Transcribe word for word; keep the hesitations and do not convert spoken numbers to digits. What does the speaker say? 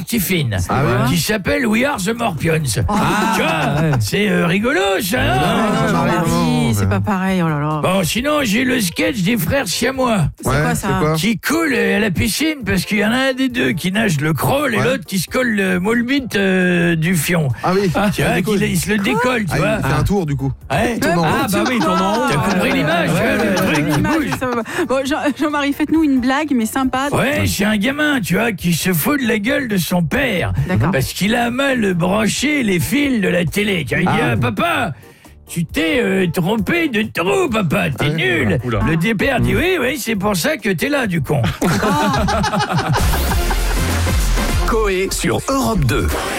Mortifine, Ah ouais. qui s'appelle We Are the Morpions. Ah, tu vois, ouais. c'est euh, rigolo, ça. Ah, hein non, Jean-Marie, non, c'est non. pas pareil, oh là là. Bon, sinon, j'ai le sketch des frères siamois. C'est Ouais, quoi c'est ça quoi Qui coule à la piscine parce qu'il y en a un des deux qui nage le crawl et Ouais. l'autre qui se colle le moule-bite euh, du fion. Ah oui. Tu vois, qu'il- il se le décolle, tu Ah, vois. il fait un tour du coup. Ouais. Il tourne en Ah rond. bah oui, il tourne en rond. T'as compris l'image, Ouais, hein, le ouais, truc qui L'image, bouge. ça va. Bon, Jean- Jean-Marie, faites-nous une blague, mais sympa. Ouais, c'est un gamin, tu vois, qui se fout de la gueule de son père. D'accord. Parce qu'il a mal branché les fils de la télé. Tu vois, il dit, Ah. ah, papa, tu t'es euh, trompé de trou, papa, t'es Ouais, nul. oula. Le père dit, oui, oui, c'est pour ça que t'es là, du con. Coé sur Europe deux.